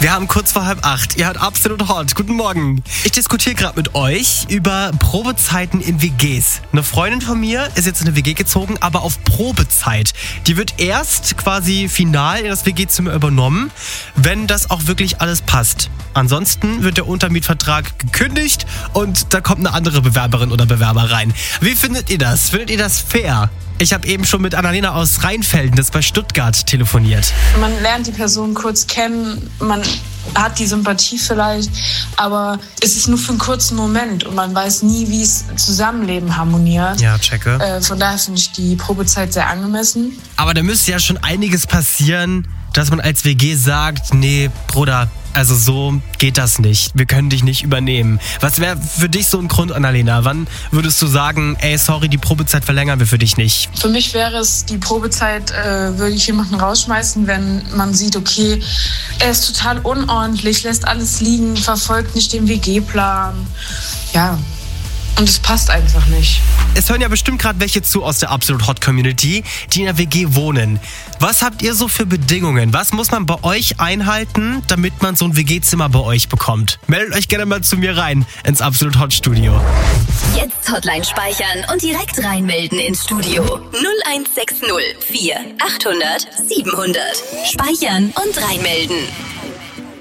Wir haben kurz vor 7:30. Ihr hört Absolut Hot. Guten Morgen. Ich diskutiere gerade mit euch über Probezeiten in WGs. Eine Freundin von mir ist jetzt in eine WG gezogen, aber auf Probezeit. Die wird erst quasi final in das WG-Zimmer übernommen, wenn das auch wirklich alles passt. Ansonsten wird der Untermietvertrag gekündigt und da kommt eine andere Bewerberin oder Bewerber rein. Wie findet ihr das? Findet ihr das fair? Ich habe eben schon mit Annalena aus Rheinfelden, das bei Stuttgart, telefoniert. Man lernt die Person kurz kennen, man hat die Sympathie vielleicht, aber es ist nur für einen kurzen Moment und man weiß nie, wie es Zusammenleben harmoniert. Ja, checke. Von daher finde ich die Probezeit sehr angemessen. Aber da müsste ja schon einiges passieren, dass man als WG sagt, nee, Bruder, also so geht das nicht. Wir können dich nicht übernehmen. Was wäre für dich so ein Grund, Annalena? Wann würdest du sagen, ey, sorry, die Probezeit verlängern wir für dich nicht? Für mich wäre es die Probezeit, würde ich jemanden rausschmeißen, wenn man sieht, okay, er ist total unordentlich, lässt alles liegen, verfolgt nicht den WG-Plan. Ja. Und es passt einfach nicht. Es hören ja bestimmt gerade welche zu aus der Absolut Hot Community, die in der WG wohnen. Was habt ihr so für Bedingungen? Was muss man bei euch einhalten, damit man so ein WG-Zimmer bei euch bekommt? Meldet euch gerne mal zu mir rein ins Absolut Hot Studio. Jetzt Hotline speichern und direkt reinmelden ins Studio. 0160 4 800 700. Speichern und reinmelden.